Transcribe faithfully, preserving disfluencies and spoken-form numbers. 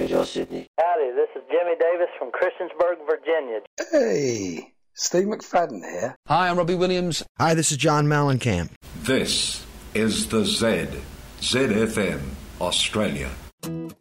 Joe Sydney. Howdy, this is Jimmy Davis from Christiansburg, Virginia. Hey, Steve McFadden here. Hi, I'm Robbie Williams. Hi, this is John Mellencamp. This is the Z, Z F M, Australia.